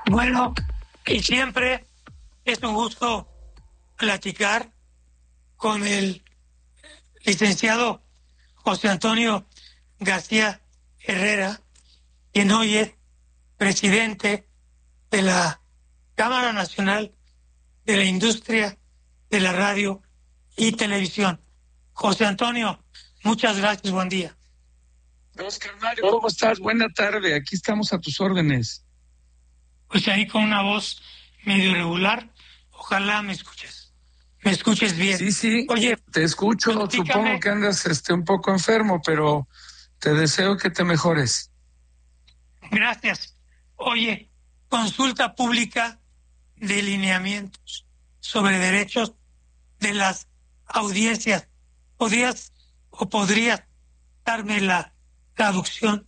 Bueno, y siempre es un gusto platicar con el licenciado José Antonio García Herrera, quien hoy es presidente de la Cámara Nacional de la Industria de la Radio y Televisión. José Antonio, muchas gracias, buen día. Oscar Mario, ¿cómo estás? Buena tarde, aquí estamos a tus órdenes. Pues ahí con una voz medio irregular, ojalá me escuches bien. Sí, Oye, te escucho, supongo que andas un poco enfermo, pero te deseo que te mejores. Gracias. Oye, consulta pública de lineamientos sobre derechos de las audiencias. ¿Podrías darme la traducción?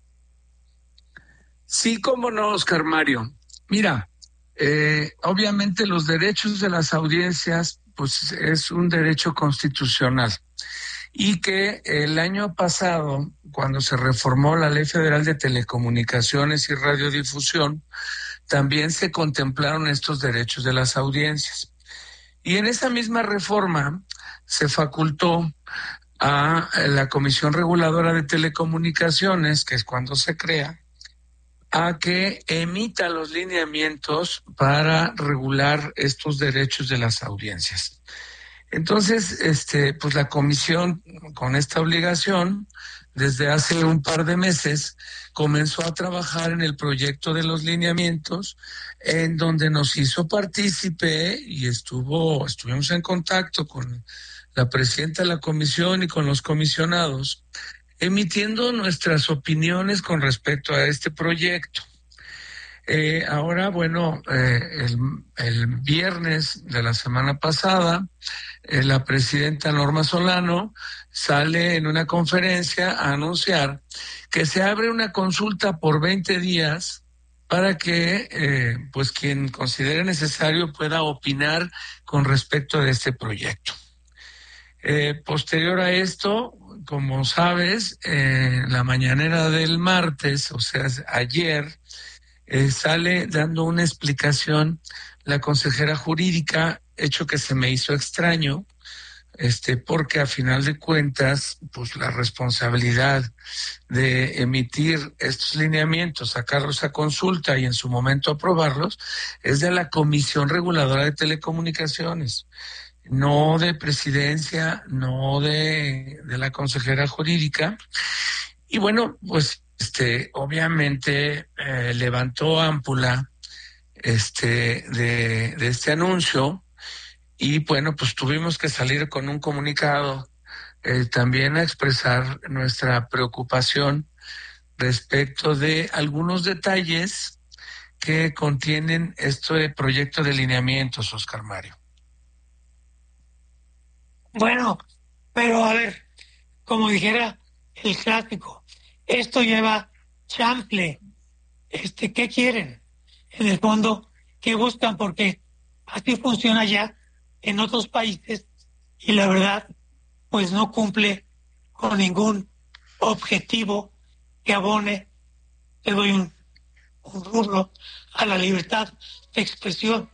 Sí, cómo no, Oscar Mario. Mira, obviamente los derechos de las audiencias, pues es un derecho constitucional. Y que el año pasado, cuando se reformó la Ley Federal de Telecomunicaciones y Radiodifusión, también se contemplaron estos derechos de las audiencias. Y en esa misma reforma se facultó a la Comisión Reguladora de Telecomunicaciones, que es cuando se crea, a que emita los lineamientos para regular estos derechos de las audiencias. Entonces, pues la comisión, con esta obligación, desde hace un par de meses, comenzó a trabajar en el proyecto de los lineamientos, en donde nos hizo partícipe y estuvimos en contacto con la presidenta de la comisión y con los comisionados, emitiendo nuestras opiniones con respecto a este proyecto. Ahora, bueno, el viernes de la semana pasada, la presidenta Norma Solano sale en una conferencia a anunciar que se abre una consulta por 20 días para que pues quien considere necesario pueda opinar con respecto a este proyecto. Posterior a esto, como sabes, la mañanera del martes, o sea, ayer, sale dando una explicación la consejera jurídica, hecho que se me hizo extraño, porque a final de cuentas, pues la responsabilidad de emitir estos lineamientos, sacarlos a consulta y en su momento aprobarlos, es de la Comisión Reguladora de Telecomunicaciones, no de presidencia, no de la consejera jurídica. Y bueno, pues obviamente levantó ámpula de este anuncio, y bueno, pues tuvimos que salir con un comunicado también a expresar nuestra preocupación respecto de algunos detalles que contienen este proyecto de lineamientos, Oscar Mario. Bueno, pero a ver, como dijera el clásico, esto lleva chample. ¿Qué quieren? En el fondo, ¿qué buscan? Porque así funciona ya en otros países y la verdad, pues no cumple con ningún objetivo que abone, le doy un rubro a la libertad de expresión.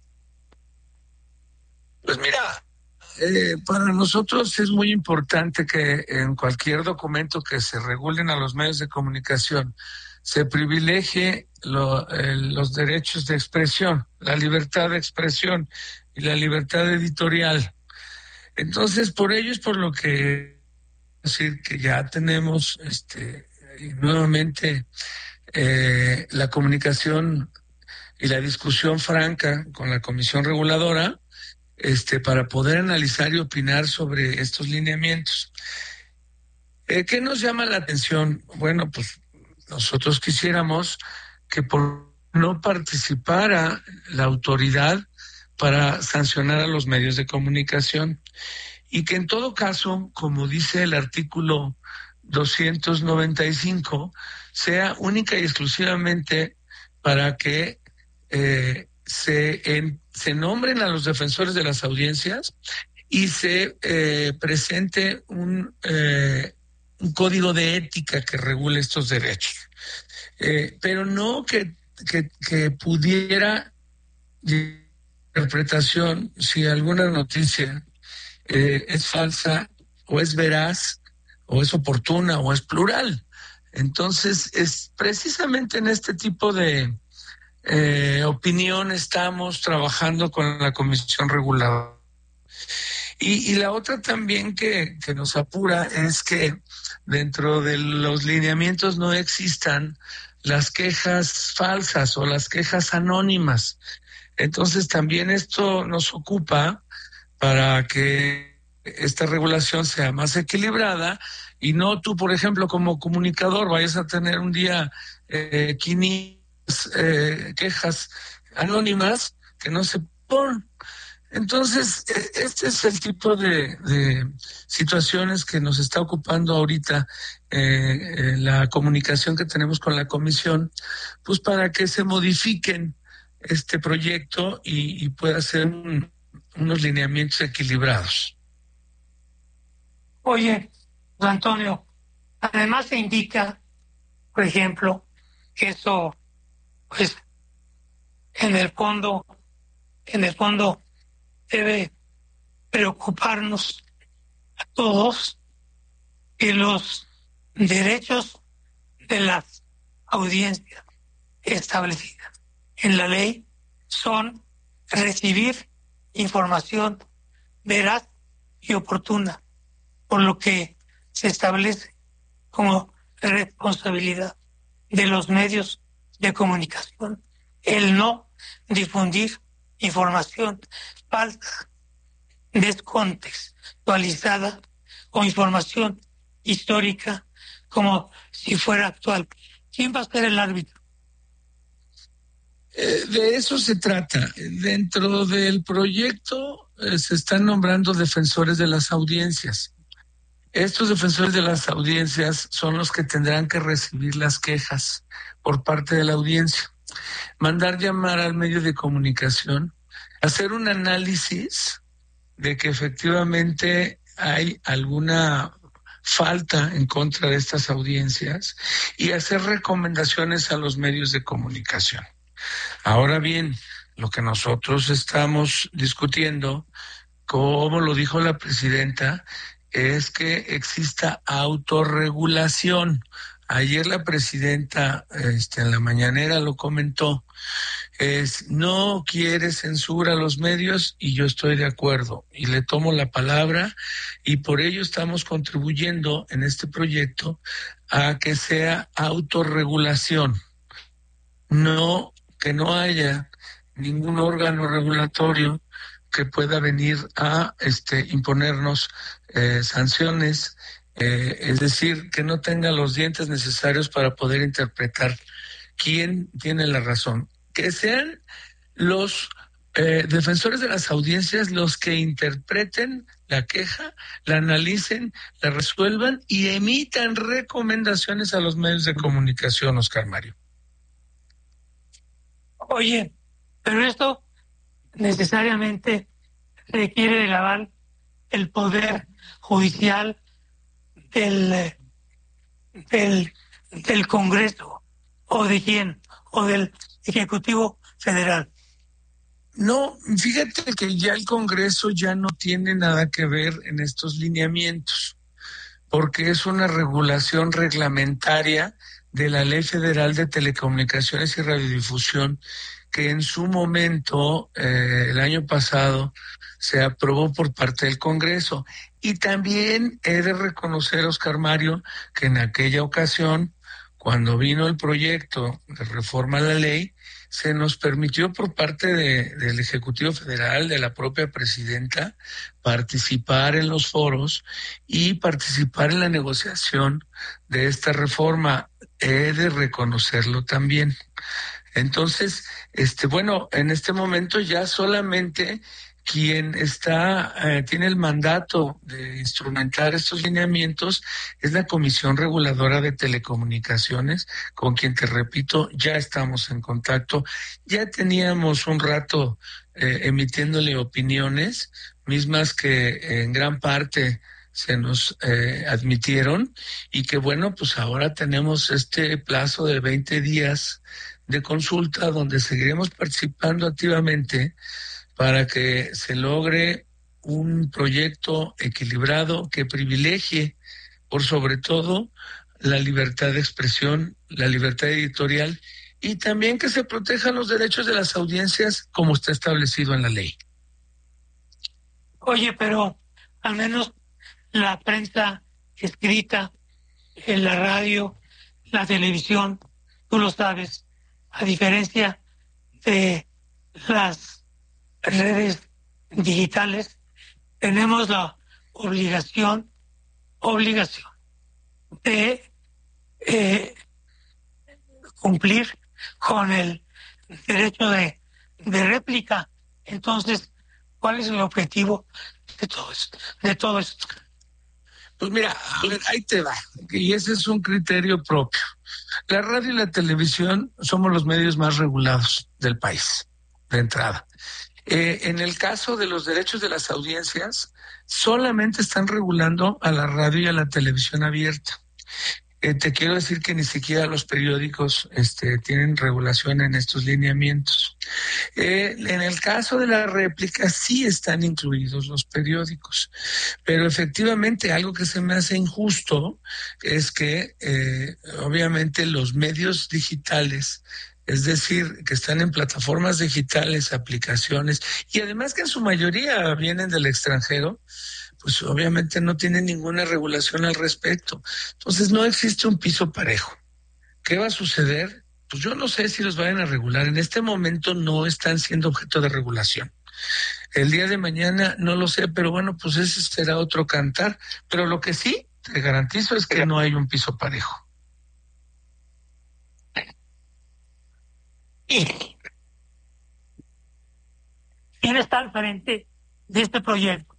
Pues mira, para nosotros es muy importante que en cualquier documento que se regulen a los medios de comunicación se privilegie los derechos de expresión, la libertad de expresión y la libertad editorial. Entonces, por ello es por lo que decir que ya tenemos nuevamente la comunicación y la discusión franca con la Comisión Reguladora, para poder analizar y opinar sobre estos lineamientos. ¿Qué nos llama la atención? Bueno, pues nosotros quisiéramos que no participara la autoridad para sancionar a los medios de comunicación, y que en todo caso, como dice el artículo 295, sea única y exclusivamente para que se nombren a los defensores de las audiencias y se presente un código de ética que regule estos derechos. Pero no que que pudiera interpretación si alguna noticia es falsa o es veraz o es oportuna o es plural. Entonces, es precisamente en este tipo de opinión estamos trabajando con la Comisión Reguladora. Y la otra también que nos apura es que dentro de los lineamientos no existan las quejas falsas o las quejas anónimas. Entonces también esto nos ocupa para que esta regulación sea más equilibrada y no tú, por ejemplo, como comunicador vayas a tener un día 500 quejas anónimas que no se ponen. Entonces, este es el tipo de situaciones que nos está ocupando ahorita la comunicación que tenemos con la comisión, pues para que se modifiquen este proyecto y pueda ser unos lineamientos equilibrados. Oye, Antonio, además se indica, por ejemplo, que eso, pues, en el fondo, debe preocuparnos a todos que los derechos de las audiencias establecidas en la ley son recibir información veraz y oportuna, por lo que se establece como responsabilidad de los medios de comunicación el no difundir información falsa, descontextualizada o información histórica como si fuera actual. ¿Quién va a ser el árbitro? De eso se trata. Dentro del proyecto se están nombrando defensores de las audiencias. Estos defensores de las audiencias son los que tendrán que recibir las quejas por parte de la audiencia, mandar llamar al medio de comunicación, hacer un análisis de que efectivamente hay alguna falta en contra de estas audiencias y hacer recomendaciones a los medios de comunicación. Ahora bien, lo que nosotros estamos discutiendo, como lo dijo la presidenta, es que exista autorregulación. Ayer la presidenta en la mañanera lo comentó, no quiere censura a los medios y yo estoy de acuerdo y le tomo la palabra y por ello estamos contribuyendo en este proyecto a que sea autorregulación, no que no haya ningún órgano regulatorio que pueda venir a imponernos sanciones, es decir, que no tenga los dientes necesarios para poder interpretar quién tiene la razón. Que sean los defensores de las audiencias los que interpreten la queja, la analicen, la resuelvan y emitan recomendaciones a los medios de comunicación, Oscar Mario. Oye, pero esto necesariamente requiere del aval el poder judicial del Congreso, o de quién, o del Ejecutivo Federal. No, fíjate que ya el Congreso ya no tiene nada que ver en estos lineamientos, porque es una regulación reglamentaria de la Ley Federal de Telecomunicaciones y Radiodifusión, que en su momento, el año pasado, se aprobó por parte del Congreso. Y también he de reconocer, Oscar Mario, que en aquella ocasión, cuando vino el proyecto de reforma a la ley, se nos permitió por parte del Ejecutivo Federal, de la propia presidenta, participar en los foros y participar en la negociación de esta reforma. He de reconocerlo también. Entonces, bueno, en este momento ya solamente quien tiene el mandato de instrumentar estos lineamientos es la Comisión Reguladora de Telecomunicaciones, con quien, te repito, ya estamos en contacto. Ya teníamos un rato emitiéndole opiniones, mismas que en gran parte se nos admitieron, y que bueno, pues ahora tenemos este plazo de 20 días de consulta donde seguiremos participando activamente para que se logre un proyecto equilibrado que privilegie por sobre todo la libertad de expresión, la libertad editorial, y también que se protejan los derechos de las audiencias como está establecido en la ley. Oye, pero al menos la prensa escrita, en la radio, la televisión, tú lo sabes, a diferencia de las redes digitales, tenemos la obligación de cumplir con el derecho de réplica. Entonces, ¿cuál es el objetivo de todo esto? Pues mira, a ver, ahí te va, y ese es un criterio propio. La radio y la televisión somos los medios más regulados del país, de entrada. En el caso de los derechos de las audiencias, solamente están regulando a la radio y a la televisión abierta. Te quiero decir que ni siquiera los periódicos tienen regulación en estos lineamientos. En el caso de la réplica sí están incluidos los periódicos, pero efectivamente algo que se me hace injusto es que obviamente los medios digitales, es decir, que están en plataformas digitales, aplicaciones, y además que en su mayoría vienen del extranjero, pues obviamente no tienen ninguna regulación al respecto. Entonces no existe un piso parejo. ¿Qué va a suceder? Pues yo no sé si los vayan a regular. En este momento no están siendo objeto de regulación. El día de mañana no lo sé, pero bueno, pues ese será otro cantar. Pero lo que sí te garantizo es que no hay un piso parejo. ¿Y quién está al frente de este proyecto?